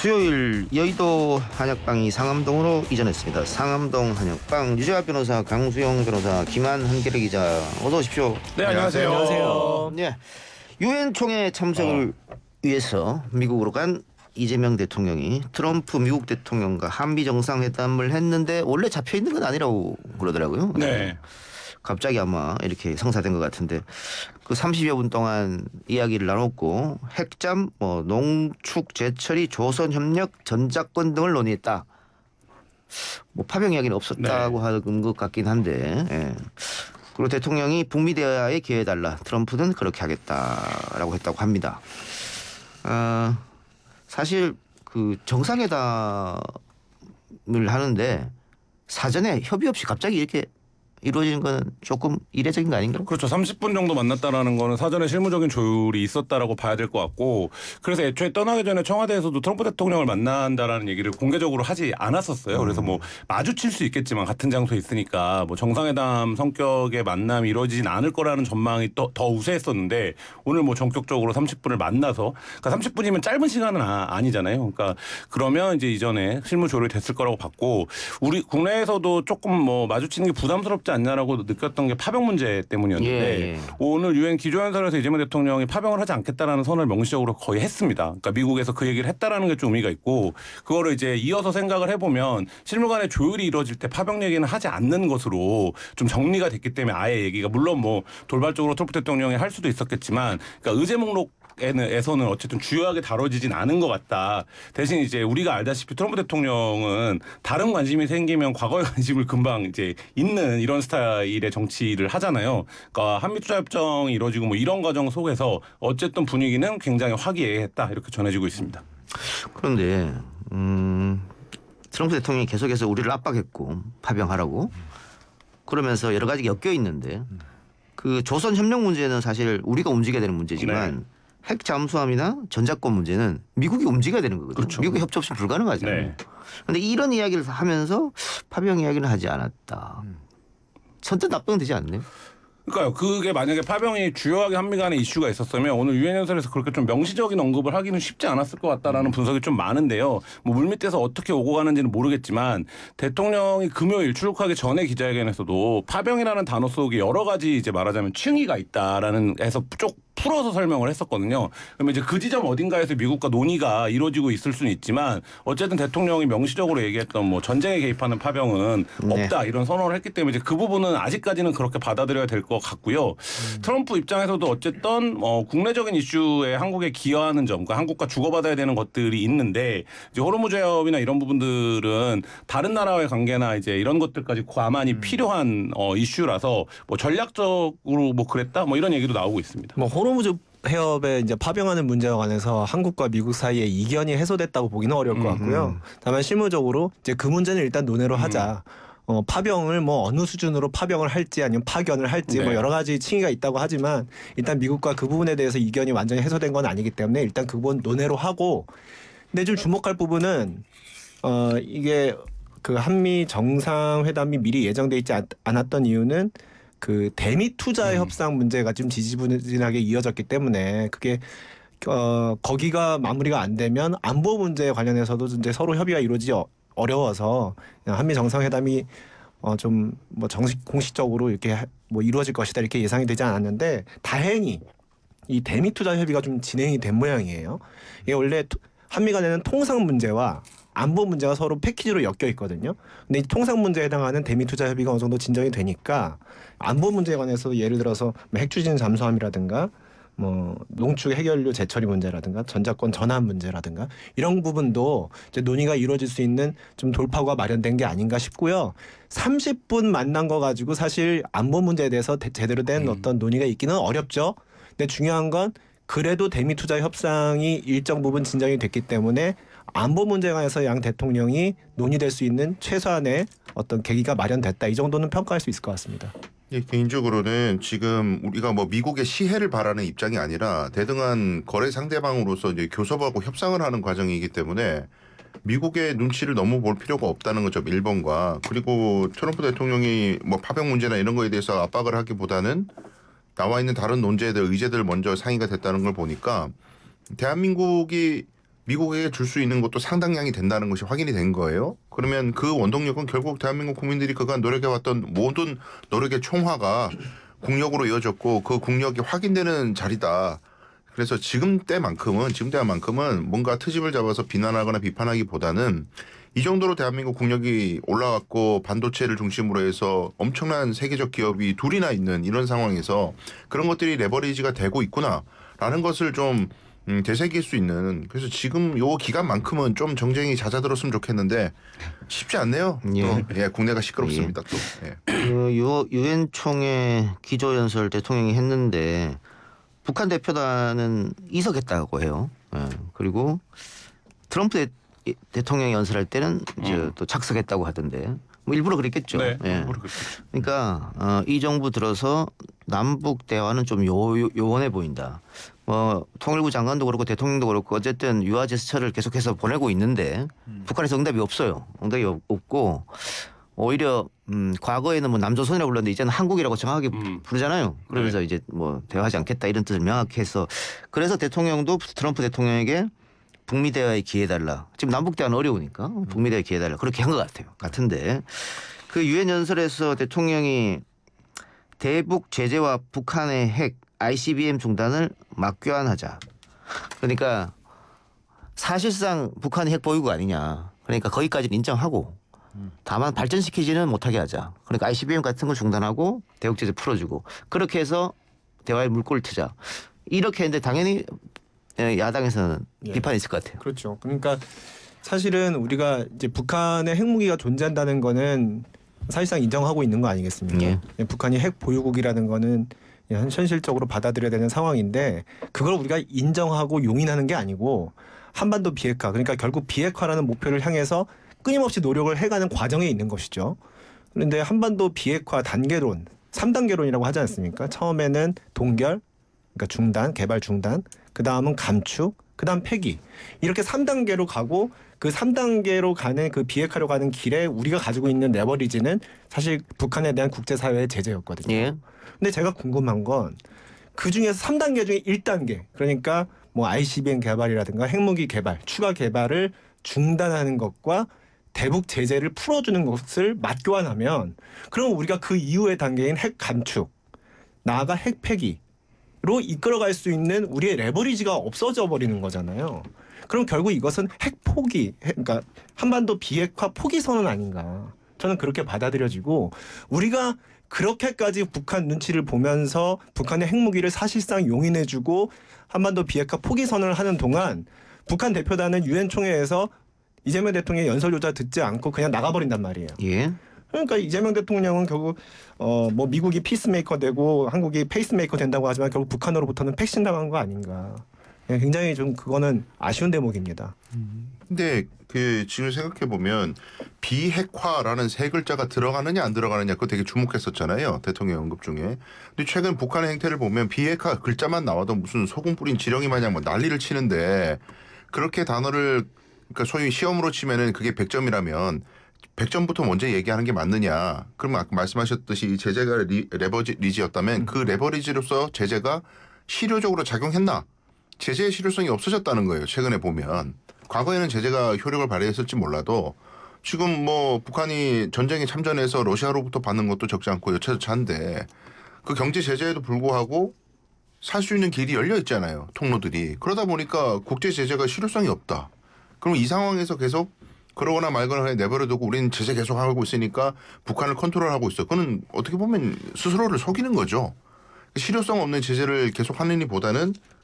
수요일 여의도 한약방이 상암동으로 이전했습니다. 상암동 한약방 유재하 변호사, 강수영 변호사, 김한 한겨레 기자 어서 오십시오. 네, 안녕하세요. 안녕하세요. 네, 유엔 총회 참석을 위해서 미국으로 간 이재명 대통령이 트럼프 미국 대통령과 한미 정상회담을 했는데 원래 잡혀 있는 건 아니라고 그러더라고요. 네. 갑자기 아마 이렇게 성사된 것 같은데 그 30여 분 동안 이야기를 나눴고 핵잠, 농축, 제철이, 조선협력, 전작권 등을 논의했다. 파병 이야기는 없었다고 하는 것 같긴 한데 예. 그리고 대통령이 북미 대화에 기회해달라. 트럼프는 그렇게 하겠다라고 했다고 합니다. 사실 그 정상회담을 하는데 사전에 협의 없이 갑자기 이렇게 이루어지는 거는 조금 이례적인 거 아닌가요? 그렇죠. 30분 정도 만났다라는 거는 사전에 실무적인 조율이 있었다라고 봐야 될 것 같고, 그래서 애초에 떠나기 전에 청와대에서도 트럼프 대통령을 만난다라는 얘기를 공개적으로 하지 않았었어요. 그래서 마주칠 수 있겠지만 같은 장소에 있으니까 정상회담 성격의 만남이 이루어지진 않을 거라는 전망이 더 우세했었는데, 오늘 전격적으로 30분을 만나서, 그러니까 30분이면 짧은 시간은 아니잖아요. 그러니까 그러면 이제 이전에 실무 조율이 됐을 거라고 봤고, 우리 국내에서도 조금 마주치는 게 부담스럽지 않냐라고 느꼈던 게 파병 문제 때문이었는데 예. 오늘 유엔 기조연설에서 이재명 대통령이 파병을 하지 않겠다라는 선을 명시적으로 거의 했습니다. 그러니까 미국에서 그 얘기를 했다라는 게 좀 의미가 있고, 그거를 이제 이어서 생각을 해보면 실무 간의 조율이 이루어질 때 파병 얘기는 하지 않는 것으로 좀 정리가 됐기 때문에 아예 얘기가 물론 돌발적으로 트럼프 대통령이 할 수도 있었겠지만, 그러니까 의제 목록 에서는 어쨌든 주요하게 다뤄지진 않은 것 같다. 대신 이제 우리가 알다시피 트럼프 대통령은 다른 관심이 생기면 과거의 관심을 금방 이제 잊는 이런 스타일의 정치를 하잖아요. 그러니까 한미투자협정이 이루어지고 이런 과정 속에서 어쨌든 분위기는 굉장히 화기애애했다 이렇게 전해지고 있습니다. 그런데 트럼프 대통령이 계속해서 우리를 압박했고 파병하라고 그러면서 여러 가지가 엮여 있는데 그 조선 협력 문제는 사실 우리가 움직여야 되는 문제지만. 네. 핵 잠수함이나 전작권 문제는 미국이 움직여야 되는 거거든요. 그렇죠. 미국의 협조 없이 불가능하잖아요. 그런데 이런 이야기를 하면서 파병 이야기는 하지 않았다. 선뜻 납득은 되지 않네요. 그러니까요. 그게 만약에 파병이 주요하게 한미 간에 이슈가 있었으면 오늘 유엔 연설에서 그렇게 좀 명시적인 언급을 하기는 쉽지 않았을 것 같다라는 분석이 좀 많은데요. 물밑에서 어떻게 오고 가는지는 모르겠지만 대통령이 금요일 출국하기 전에 기자회견에서도 파병이라는 단어 속에 여러 가지 이제 말하자면 층위가 있다라는 해서 쭉 풀어서 설명을 했었거든요. 그러면 이제 그 지점 어딘가에서 미국과 논의가 이루어지고 있을 수는 있지만 어쨌든 대통령이 명시적으로 얘기했던 전쟁에 개입하는 파병은 없다 이런 선언을 했기 때문에 이제 그 부분은 아직까지는 그렇게 받아들여야 될 것 같고요. 트럼프 입장에서도 어쨌든 국내적인 이슈에 한국에 기여하는 점, 그러니까 한국과 주고받아야 되는 것들이 있는데 이제 호르무즈 해협이나 이런 부분들은 다른 나라와의 관계나 이제 이런 것들까지 과만이 필요한 이슈라서 전략적으로 그랬다 이런 얘기도 나오고 있습니다. 호르무즈 해협에 이제 파병하는 문제와 관해서 한국과 미국 사이에 이견이 해소됐다고 보기는 어려울 것 같고요. 다만 실무적으로 이제 그 문제는 일단 논의로 하자. 파병을 어느 수준으로 파병을 할지 아니면 파견을 할지 여러 가지 층위가 있다고 하지만 일단 미국과 그 부분에 대해서 이견이 완전히 해소된 건 아니기 때문에 일단 그 부분 논의로 하고, 근데 좀 주목할 부분은 이게 그 한미 정상회담이 미리 예정돼 있지 않았던 이유는 그 대미 투자 협상 문제가 좀 지지부진하게 이어졌기 때문에 그게 거기가 마무리가 안 되면 안보 문제에 관련해서도 이제 서로 협의가 이루어지지 어려워서 한미 정상회담이 좀 공식적으로 이렇게 이루어질 것이다 이렇게 예상이 되지 않았는데 다행히 이 대미 투자 협의가 좀 진행이 된 모양이에요. 이게 원래 한미 간에는 통상 문제와 안보 문제가 서로 패키지로 엮여 있거든요. 근데 이 통상 문제에 해당하는 대미 투자 협의가 어느 정도 진정이 되니까 안보 문제에 관해서 예를 들어서 핵추진 잠수함이라든가 농축 해결료 재처리 문제라든가 전작권 전환 문제라든가 이런 부분도 이제 논의가 이루어질 수 있는 좀 돌파구가 마련된 게 아닌가 싶고요. 30분 만난 거 가지고 사실 안보 문제에 대해서 제대로 된 어떤 논의가 있기는 어렵죠. 근데 중요한 건 그래도 대미 투자 협상이 일정 부분 진정이 됐기 때문에 안보 문제에 관해서 양 대통령이 논의될 수 있는 최소한의 어떤 계기가 마련됐다. 이 정도는 평가할 수 있을 것 같습니다. 예, 개인적으로는 지금 우리가 미국의 시혜를 바라는 입장이 아니라 대등한 거래 상대방으로서 이제 교섭하고 협상을 하는 과정이기 때문에 미국의 눈치를 너무 볼 필요가 없다는 거죠. 1번과 그리고 트럼프 대통령이 파병 문제나 이런 거에 대해서 압박을 하기보다는 나와 있는 다른 논제들, 의제들 먼저 상의가 됐다는 걸 보니까 대한민국이 미국에게 줄 수 있는 것도 상당량이 된다는 것이 확인이 된 거예요. 그러면 그 원동력은 결국 대한민국 국민들이 그간 노력해왔던 모든 노력의 총화가 국력으로 이어졌고 그 국력이 확인되는 자리다. 그래서 지금 때만큼은 뭔가 트집을 잡아서 비난하거나 비판하기보다는 이 정도로 대한민국 국력이 올라갔고 반도체를 중심으로 해서 엄청난 세계적 기업이 둘이나 있는 이런 상황에서 그런 것들이 레버리지가 되고 있구나라는 것을 좀 되새길 수 있는, 그래서 지금 요 기간만큼은 좀 정쟁이 잦아들었으면 좋겠는데 쉽지 않네요. 예. 또, 국내가 시끄럽습니다. 또. 예. 그 유엔 총회 기조연설 대통령이 했는데 북한 대표단은 이석했다고 해요. 예. 그리고 트럼프 대통령이 연설할 때는 이제 또 착석했다고 하던데 뭐 일부러 그랬겠죠. 네. 예. 모르겠어요. 그러니까 이 정부 들어서 남북 대화는 좀 요원해 보인다. 통일부 장관도 그렇고 대통령도 그렇고 어쨌든 유화 제스처를 계속해서 보내고 있는데 북한에서 응답이 없어요. 응답이 없고 오히려 과거에는 뭐 남조선이라고 불렀는데 이제는 한국이라고 정확하게 부르잖아요. 그러면서 이제 뭐 대화하지 않겠다 이런 뜻을 명확히 해서 그래서 대통령도 트럼프 대통령에게 북미 대화에 기회 달라. 지금 남북 대화는 어려우니까 북미 대화에 기회 달라. 그렇게 한 것 같아요. 같은데 그 유엔 연설에서 대통령이 대북 제재와 북한의 핵 ICBM 중단을 막교환하자. 그러니까 사실상 북한이 핵 보유국 아니냐. 그러니까 거기까지는 인정하고 다만 발전시키지는 못하게 하자. 그러니까 ICBM 같은 걸 중단하고 대북 제재 풀어주고 그렇게 해서 대화에 물꼬를 트자. 이렇게 했는데 당연히 야당에서는 비판이 있을 것 같아요. 그렇죠. 그러니까 사실은 우리가 이제 북한의 핵무기가 존재한다는 거는 사실상 인정하고 있는 거 아니겠습니까? 북한이 핵 보유국이라는 거는 현실적으로 받아들여야 되는 상황인데 그걸 우리가 인정하고 용인하는 게 아니고 한반도 비핵화, 그러니까 결국 비핵화라는 목표를 향해서 끊임없이 노력을 해가는 과정에 있는 것이죠. 그런데 한반도 비핵화 단계론, 3단계론이라고 하지 않습니까? 처음에는 동결, 그러니까 중단, 개발 중단, 그 다음은 감축, 그 다음 폐기. 이렇게 3단계로 가고 그 3단계로 가는 그 비핵화로 가는 길에 우리가 가지고 있는 레버리지는 사실 북한에 대한 국제사회의 제재였거든요. 예. 근데 제가 궁금한 건 그 중에서 3단계 중에 1단계, 그러니까 뭐 ICBM 개발이라든가 핵무기 개발, 추가 개발을 중단하는 것과 대북 제재를 풀어주는 것을 맞교환하면 그럼 우리가 그 이후의 단계인 핵 감축, 나아가 핵 폐기로 이끌어갈 수 있는 우리의 레버리지가 없어져 버리는 거잖아요. 그럼 결국 이것은 핵 포기, 그러니까 한반도 비핵화 포기 선언 아닌가. 저는 그렇게 받아들여지고 우리가 그렇게까지 북한 눈치를 보면서 북한의 핵무기를 사실상 용인해주고 한반도 비핵화 포기 선언을 하는 동안 북한 대표단은 유엔 총회에서 이재명 대통령의 연설조차 듣지 않고 그냥 나가버린단 말이에요. 예. 그러니까 이재명 대통령은 결국 뭐 미국이 피스메이커 되고 한국이 페이스메이커 된다고 하지만 결국 북한으로부터는 패신당한 거 아닌가. 굉장히 좀 그거는 아쉬운 대목입니다. 근데 그 지금 생각해 보면 비핵화라는 세 글자가 들어가느냐 안 들어가느냐 그거 되게 주목했었잖아요. 대통령 언급 중에. 근데 최근 북한의 행태를 보면 비핵화 글자만 나와도 무슨 소금 뿌린 지렁이 마냥 뭐 난리를 치는데 그렇게 단어를 그러니까 소위 시험으로 치면은 그게 100점이라면 100점부터 먼저 얘기하는 게 맞느냐. 그러면 아까 말씀하셨듯이 이 제재가 레버리지였다면 그 레버리지로서 제재가 실효적으로 작용했나. 제재의 실효성이 없어졌다는 거예요. 최근에 보면. 과거에는 제재가 효력을 발휘했을지 몰라도 지금 뭐 북한이 전쟁에 참전해서 러시아로부터 받는 것도 적지 않고 여차저차한데 그 경제 제재에도 불구하고 살 수 있는 길이 열려 있잖아요. 통로들이. 그러다 보니까 국제 제재가 실효성이 없다. 그럼 이 상황에서 계속 그러거나 말거나 내버려두고 우리는 제재 계속 하고 있으니까 북한을 컨트롤하고 있어. 그건 어떻게 보면 스스로를 속이는 거죠. 실효성 없는 제재를 계속 하느니 보다는